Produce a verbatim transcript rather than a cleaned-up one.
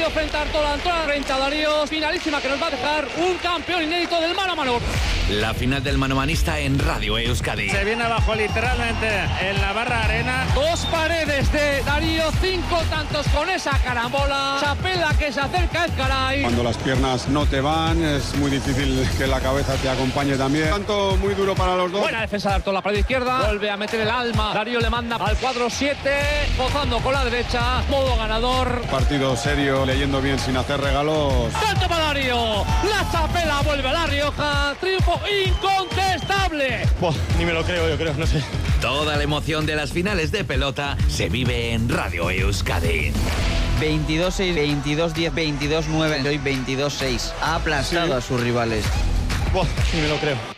Darío frente a Artola, Artola frente a Darío. Finalísima que nos va a dejar un campeón inédito del mano a mano. La final del manomanista en Radio Euskadi. Se viene abajo literalmente en la barra arena. Dos paredes de Darío, cinco tantos con esa carambola. Chapela que se acerca a Ezcaray. Cuando las piernas no te van, es muy difícil que la cabeza te acompañe también. Tanto muy duro para los dos. Buena defensa de Artola para la izquierda. Vuelve a meter el alma. Darío le manda al cuadro siete. Gozando con la derecha. Modo ganador. Partido serio, leyendo bien sin hacer regalos. ¡Salto para Darío! La Chapela vuelve a La Rioja. Triunfo incontestable. Buah, ni me lo creo, yo creo, no sé. Toda la emoción de las finales de pelota se vive en Radio Euskadi. veintidós seis, veintidós diez, veintidós nueve, hoy veintidós seis. Ha aplastado sí. a sus rivales. Buah, ni me lo creo.